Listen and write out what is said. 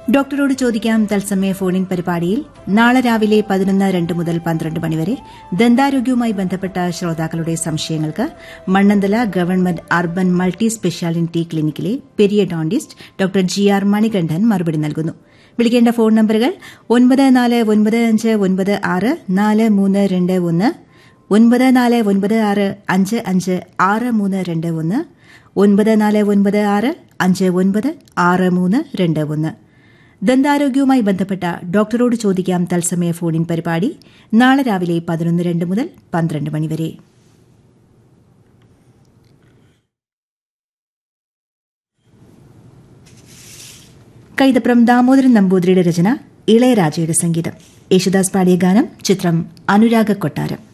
ഡോക്ടറോട് ചോദിക്കാം തത്സമയ ഫോണിൻ പരിപാടിയിൽ നാളെ രാവിലെ 11:02 മുതൽ 12 മണിവരെ ദന്താരോഗ്യവുമായി ബന്ധപ്പെട്ട ശ്രോതാക്കളുടെ സംശയങ്ങൾക്ക് Mannanthala government urban multi speciality ക്ലിനിക്കിലെ periodontist doctor GR Manikandan മറുപടി നൽകുന്നു. വിളിക്കേണ്ട ഫോൺ നമ്പറുകൾ 9495964321, 9496556321, 9496596321. ദന്താരോഗ്യവുമായി ബന്ധപ്പെട്ട ഡോക്ടറോട് ചോദിക്കാം തത്സമയ ഫോണിൻ പരിപാടി നാളെ രാവിലെ 11:02 മുതൽ 12 മണിവരെ. കൈതപ്രം ദാമോദരൻ നമ്പൂതിരിയുടെ രചന, ഇളയരാജയുടെ സംഗീതം. യേശുദാസ് പാടിയ ഗാനം, ചിത്രം അനുരാഗ കൊട്ടാരം.